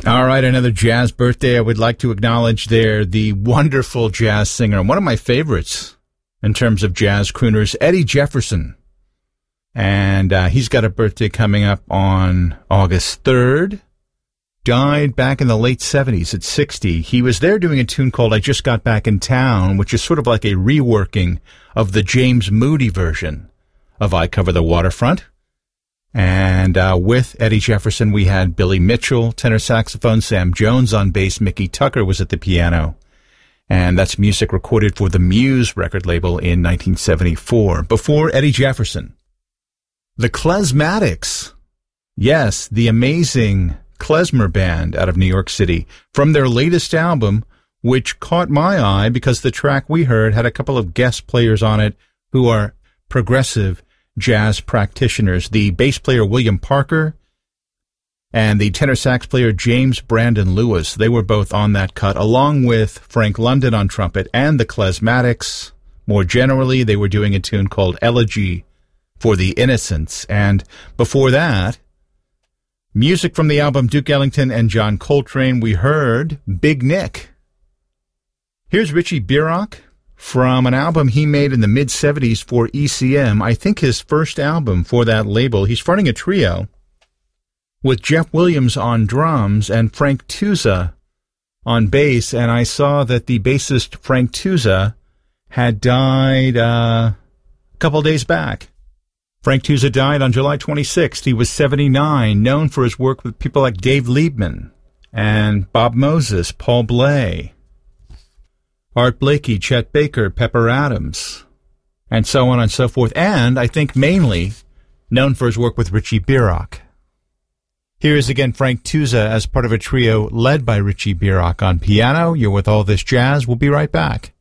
All right, another jazz birthday. I would like to acknowledge there the wonderful jazz singer, one of my favorites in terms of jazz crooners, Eddie Jefferson. And he's got a birthday coming up on August 3rd. Died back in the late 70s at 60. He was there doing a tune called I Just Got Back in Town, which is sort of like a reworking of the James Moody version of I Cover the Waterfront. And with Eddie Jefferson, we had Billy Mitchell, tenor saxophone, Sam Jones on bass, Mickey Tucker was at the piano. And that's music recorded for the Muse record label in 1974. Before Eddie Jefferson, the Klezmatics. Yes, the amazing klezmer band out of New York City, from their latest album, which caught my eye because the track we heard had a couple of guest players on it who are progressive jazz practitioners. The bass player William Parker and the tenor sax player James Brandon Lewis. They were both on that cut, along with Frank London on trumpet and the Klezmatics. More generally, they were doing a tune called Elegy for the Innocents. And before that, music from the album Duke Ellington and John Coltrane. We heard Big Nick. Here's Richie Bearock from an album he made in the mid-'70s for ECM, I think his first album for that label. He's fronting a trio with Jeff Williams on drums and Frank Tusa on bass, and I saw that the bassist Frank Tusa had died a couple days back. Frank Tusa died on July 26th. He was 79, known for his work with people like Dave Liebman and Bob Moses, Paul Bley, Art Blakey, Chet Baker, Pepper Adams, and so on and so forth. And I think mainly known for his work with Richie Bearock. Here is again Frank Tusa as part of a trio led by Richie Bearock on piano. You're with All This Jazz. We'll be right back.